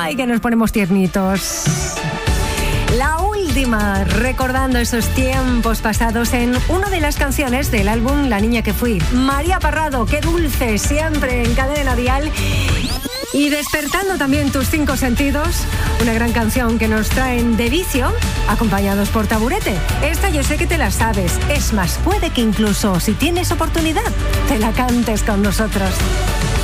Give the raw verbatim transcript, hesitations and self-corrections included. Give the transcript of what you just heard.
¡Ay, que nos ponemos tiernitos! La última, recordando esos tiempos pasados en una de las canciones del álbum La niña que fui. María Parrado, qué dulce, siempre en Cadena Dial. Y despertando también tus cinco sentidos, una gran canción que nos traen de vicio, acompañados por Taburete. Esta yo sé que te la sabes. Es más, puede que incluso, si tienes oportunidad, te la cantes con nosotros.